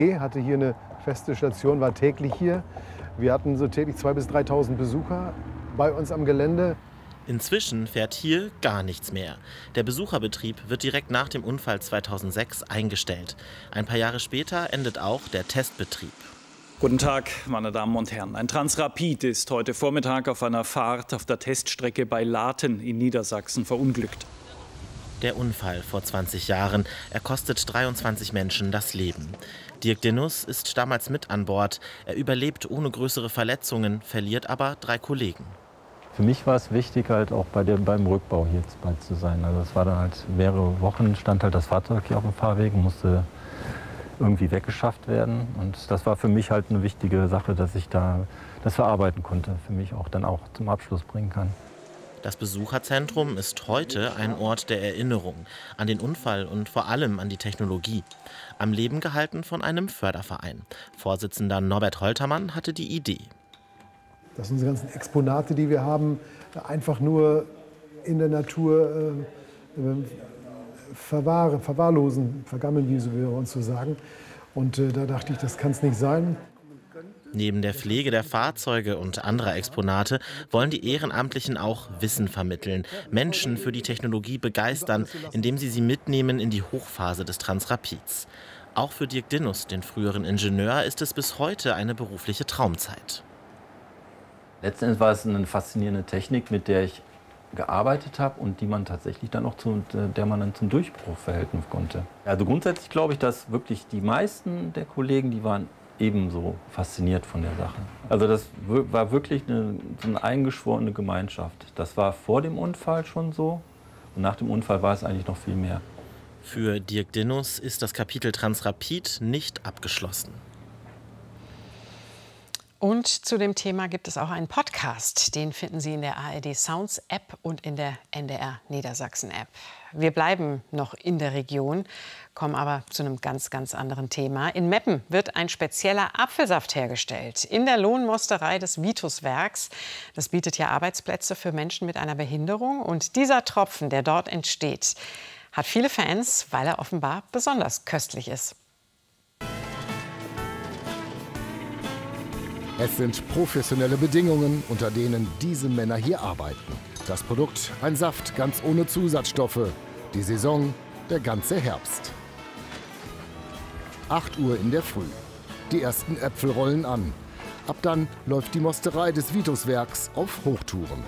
Hatte hier eine feste Station, war täglich hier. Wir hatten so täglich 2.000 bis 3.000 Besucher bei uns am Gelände. Inzwischen fährt hier gar nichts mehr. Der Besucherbetrieb wird direkt nach dem Unfall 2006 eingestellt. Ein paar Jahre später endet auch der Testbetrieb. Guten Tag, meine Damen und Herren. Ein Transrapid ist heute Vormittag auf einer Fahrt auf der Teststrecke bei Laten in Niedersachsen verunglückt. Der Unfall vor 20 Jahren, er kostet 23 Menschen das Leben. Dirk Dinnus ist damals mit an Bord. Er überlebt ohne größere Verletzungen, verliert aber 3 Kollegen. Für mich war es wichtig, halt auch beim Rückbau hier bei zu sein. Also es war dann halt mehrere Wochen, stand halt das Fahrzeug hier auf dem Fahrweg und musste irgendwie weggeschafft werden. Und das war für mich halt eine wichtige Sache, dass ich da das verarbeiten konnte, für mich auch dann auch zum Abschluss bringen kann. Das Besucherzentrum ist heute ein Ort der Erinnerung an den Unfall und vor allem an die Technologie. Am Leben gehalten von einem Förderverein. Vorsitzender Norbert Holtermann hatte die Idee. Das sind unsere ganzen Exponate, die wir haben, einfach nur in der Natur verwahrlosen, vergammeln, wie wir uns so sagen. Und da dachte ich, das kann es nicht sein. Neben der Pflege der Fahrzeuge und anderer Exponate wollen die Ehrenamtlichen auch Wissen vermitteln, Menschen für die Technologie begeistern, indem sie mitnehmen in die Hochphase des Transrapids. Auch für Dirk Dinnus, den früheren Ingenieur, ist es bis heute eine berufliche Traumzeit. Letzten Endes war es eine faszinierende Technik, mit der ich gearbeitet habe und die man tatsächlich dann auch der man dann zum Durchbruch verhelfen konnte. Also grundsätzlich glaube ich, dass wirklich die meisten der Kollegen, die waren ebenso fasziniert von der Sache. Also das war wirklich so eine eingeschworene Gemeinschaft. Das war vor dem Unfall schon so und nach dem Unfall war es eigentlich noch viel mehr. Für Dirk Dinnus ist das Kapitel Transrapid nicht abgeschlossen. Und zu dem Thema gibt es auch einen Podcast. Den finden Sie in der ARD Sounds App und in der NDR Niedersachsen App. Wir bleiben noch in der Region, kommen aber zu einem ganz anderen Thema. In Meppen wird ein spezieller Apfelsaft hergestellt. In der Lohnmosterei des Vituswerks. Das bietet ja Arbeitsplätze für Menschen mit einer Behinderung. Und dieser Tropfen, der dort entsteht, hat viele Fans, weil er offenbar besonders köstlich ist. Es sind professionelle Bedingungen, unter denen diese Männer hier arbeiten. Das Produkt, ein Saft ganz ohne Zusatzstoffe. Die Saison, der ganze Herbst. 8 Uhr in der Früh. Die ersten Äpfel rollen an. Ab dann läuft die Mosterei des Vituswerks auf Hochtouren.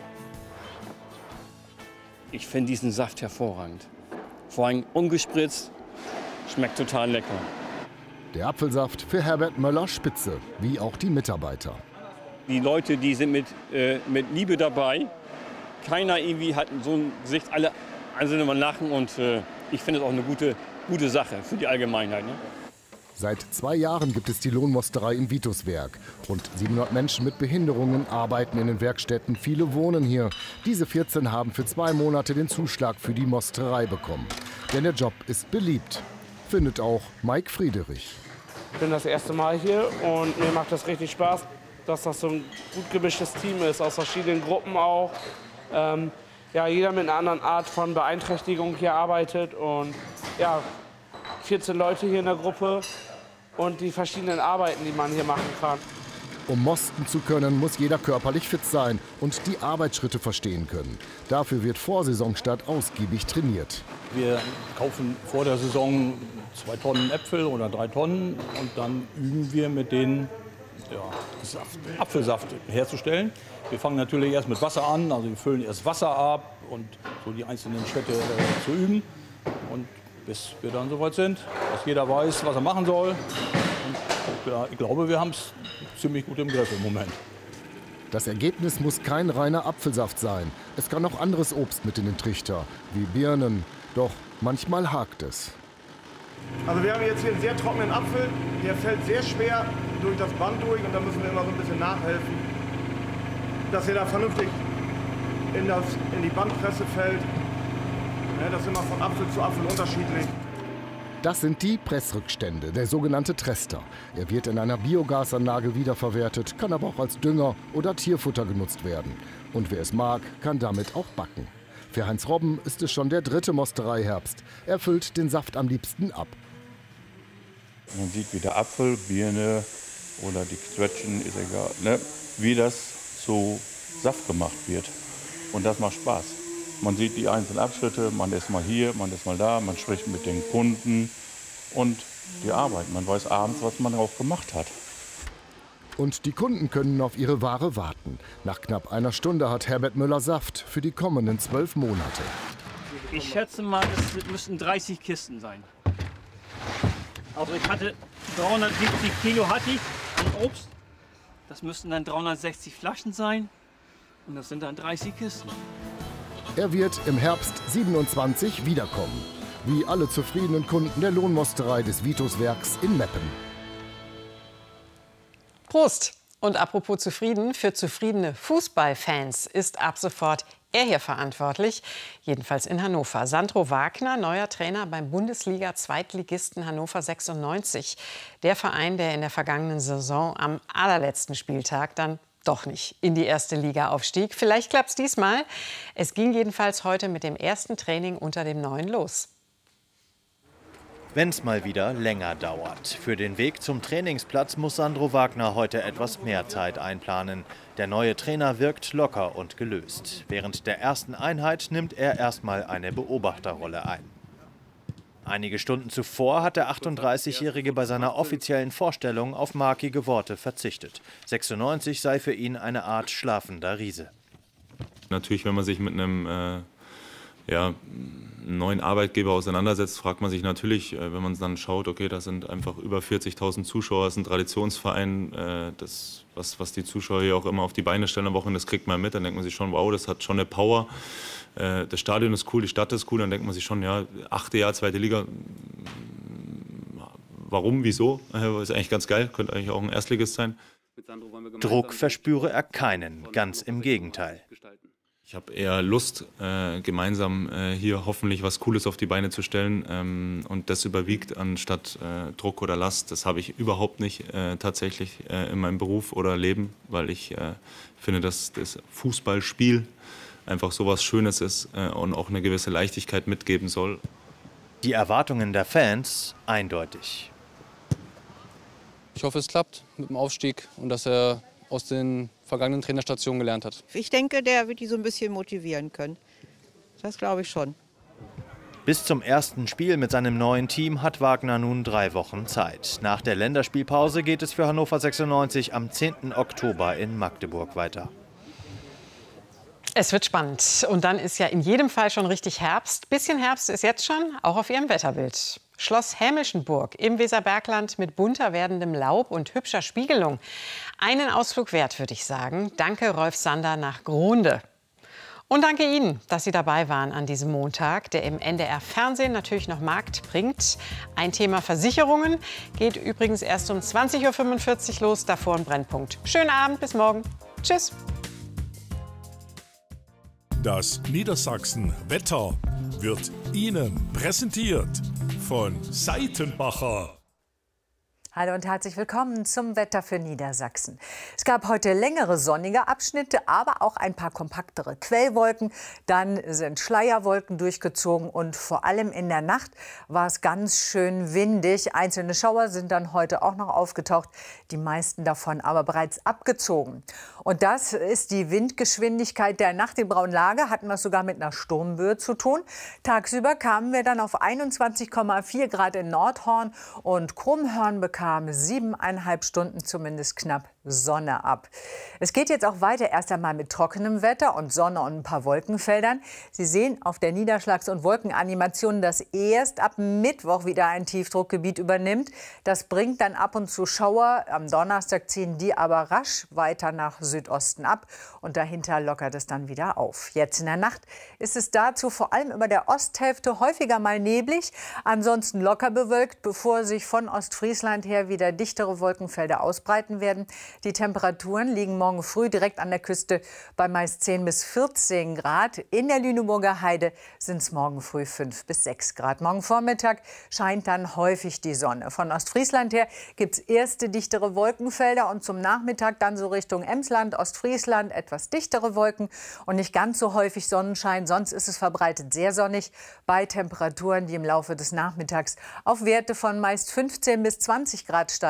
Ich finde diesen Saft hervorragend. Vor allem ungespritzt, schmeckt total lecker. Der Apfelsaft für Herbert Möller spitze, wie auch die Mitarbeiter. Die Leute, die sind mit Liebe dabei. Keiner irgendwie hat so ein Gesicht, alle einzeln mal lachen und ich finde es auch eine gute Sache für die Allgemeinheit. Ne? Seit 2 Jahren gibt es die Lohnmosterei im Vituswerk. Rund 700 Menschen mit Behinderungen arbeiten in den Werkstätten, viele wohnen hier. Diese 14 haben für 2 Monate den Zuschlag für die Mosterei bekommen. Denn der Job ist beliebt, findet auch Mike Friedrich. Ich bin das erste Mal hier und mir macht das richtig Spaß, dass das so ein gut gemischtes Team ist, aus verschiedenen Gruppen auch. Ja, jeder mit einer anderen Art von Beeinträchtigung hier arbeitet und ja, 14 Leute hier in der Gruppe und die verschiedenen Arbeiten, die man hier machen kann. Um mosten zu können, muss jeder körperlich fit sein und die Arbeitsschritte verstehen können. Dafür wird vor Saisonstart ausgiebig trainiert. Wir kaufen vor der Saison 2 Tonnen Äpfel oder 3 Tonnen und dann üben wir mit denen Apfelsaft herzustellen. Wir fangen natürlich erst mit Wasser an, also wir füllen erst Wasser ab und so die einzelnen Schritte zu üben. Und bis wir dann soweit sind, dass jeder weiß, was er machen soll. Und ja, ich glaube, wir haben es ziemlich gut im Griff im Moment. Das Ergebnis muss kein reiner Apfelsaft sein. Es kann auch anderes Obst mit in den Trichter, wie Birnen. Doch manchmal hakt es. Also wir haben jetzt hier einen sehr trockenen Apfel. Der fällt sehr schwer durch das Band durch und da müssen wir immer so ein bisschen nachhelfen, dass er da vernünftig in die Bandpresse fällt. Ja, das ist immer von Apfel zu Apfel unterschiedlich. Das sind die Pressrückstände, der sogenannte Trester. Er wird in einer Biogasanlage wiederverwertet, kann aber auch als Dünger oder Tierfutter genutzt werden. Und wer es mag, kann damit auch backen. Für Heinz Robben ist es schon der 3. Mostereiherbst. Er füllt den Saft am liebsten ab. Man sieht, wie der Apfel, Birne oder die Zwetschgen, ist egal, ne? Wie das zu Saft gemacht wird. Und das macht Spaß. Man sieht die einzelnen Abschnitte, man ist mal hier, man ist mal da, man spricht mit den Kunden und die Arbeit. Man weiß abends, was man drauf gemacht hat. Und die Kunden können auf ihre Ware warten. Nach knapp einer Stunde hat Herbert Müller Saft für die kommenden 12 Monate. Ich schätze mal, es müssten 30 Kisten sein. Also ich hatte 370 Kilo hatte ich an Obst. Das müssten dann 360 Flaschen sein. Und das sind dann 30 Kisten. Er wird im Herbst 27 wiederkommen. Wie alle zufriedenen Kunden der Lohnmosterei des Vituswerks in Meppen. Prost! Und apropos zufrieden, für zufriedene Fußballfans ist ab sofort er hier verantwortlich, jedenfalls in Hannover. Sandro Wagner, neuer Trainer beim Bundesliga-Zweitligisten Hannover 96. Der Verein, der in der vergangenen Saison am allerletzten Spieltag dann doch nicht in die erste Liga aufstieg. Vielleicht klappt es diesmal. Es ging jedenfalls heute mit dem ersten Training unter dem Neuen los. Wenn es mal wieder länger dauert. Für den Weg zum Trainingsplatz muss Sandro Wagner heute etwas mehr Zeit einplanen. Der neue Trainer wirkt locker und gelöst. Während der ersten Einheit nimmt er erstmal eine Beobachterrolle ein. Einige Stunden zuvor hat der 38-Jährige bei seiner offiziellen Vorstellung auf markige Worte verzichtet. 96 sei für ihn eine Art schlafender Riese. Natürlich, wenn man sich mit einem neuen Arbeitgeber auseinandersetzt, fragt man sich natürlich, wenn man dann schaut, okay, da sind einfach über 40.000 Zuschauer, das ist ein Traditionsverein, was die Zuschauer hier auch immer auf die Beine stellen am Wochenende, das kriegt man mit, dann denkt man sich schon, wow, das hat schon eine Power. Das Stadion ist cool, die Stadt ist cool, dann denkt man sich schon, ja, 8. Jahr, 2. Liga, warum, wieso? Ist eigentlich ganz geil, könnte eigentlich auch ein Erstligist sein. Druck verspüre er keinen, ganz im Gegenteil. Ich habe eher Lust, gemeinsam hier hoffentlich was Cooles auf die Beine zu stellen und das überwiegt anstatt Druck oder Last. Das habe ich überhaupt nicht tatsächlich in meinem Beruf oder Leben, weil ich finde, dass das Fußballspiel einfach so was Schönes ist und auch eine gewisse Leichtigkeit mitgeben soll. Die Erwartungen der Fans eindeutig. Ich hoffe, es klappt mit dem Aufstieg und dass er aus den vergangenen Trainerstationen gelernt hat. Ich denke, der wird die so ein bisschen motivieren können. Das glaube ich schon. Bis zum ersten Spiel mit seinem neuen Team hat Wagner nun 3 Wochen Zeit. Nach der Länderspielpause geht es für Hannover 96 am 10. Oktober in Magdeburg weiter. Es wird spannend. Und dann ist ja in jedem Fall schon richtig Herbst. Bisschen Herbst ist jetzt schon, auch auf Ihrem Wetterbild. Schloss Hämmelschenburg im Weserbergland mit bunter werdendem Laub und hübscher Spiegelung. Einen Ausflug wert, würde ich sagen. Danke, Rolf Sander nach Grunde. Und danke Ihnen, dass Sie dabei waren an diesem Montag, der im NDR-Fernsehen natürlich noch Markt bringt. Ein Thema Versicherungen geht übrigens erst um 20:45 Uhr los, davor ein Brennpunkt. Schönen Abend, bis morgen. Tschüss. Das Niedersachsen Wetter wird Ihnen präsentiert von Seitenbacher. Hallo und herzlich willkommen zum Wetter für Niedersachsen. Es gab heute längere sonnige Abschnitte, aber auch ein paar kompaktere Quellwolken. Dann sind Schleierwolken durchgezogen und vor allem in der Nacht war es ganz schön windig. Einzelne Schauer sind dann heute auch noch aufgetaucht, die meisten davon aber bereits abgezogen. Und das ist die Windgeschwindigkeit der Nacht. In Braunlage hatten wir es sogar mit einer Sturmböe zu tun. Tagsüber kamen wir dann auf 21,4 Grad in Nordhorn und Krummhörn bekam 7,5 Stunden zumindest knapp Sonne ab. Es geht jetzt auch weiter erst einmal mit trockenem Wetter und Sonne und ein paar Wolkenfeldern. Sie sehen auf der Niederschlags- und Wolkenanimation, dass erst ab Mittwoch wieder ein Tiefdruckgebiet übernimmt. Das bringt dann ab und zu Schauer. Am Donnerstag ziehen die aber rasch weiter nach Südosten ab und dahinter lockert es dann wieder auf. Jetzt in der Nacht ist es dazu vor allem über der Osthälfte häufiger mal neblig, ansonsten locker bewölkt, bevor sich von Ostfriesland her wieder dichtere Wolkenfelder ausbreiten werden. Die Temperaturen liegen morgen früh direkt an der Küste bei meist 10 bis 14 Grad. In der Lüneburger Heide sind es morgen früh 5 bis 6 Grad. Morgen Vormittag scheint dann häufig die Sonne. Von Ostfriesland her gibt es erste dichtere Wolkenfelder und zum Nachmittag dann so Richtung Emsland, Ostfriesland etwas dichtere Wolken und nicht ganz so häufig Sonnenschein. Sonst ist es verbreitet sehr sonnig bei Temperaturen, die im Laufe des Nachmittags auf Werte von meist 15 bis 20 Grad steigen.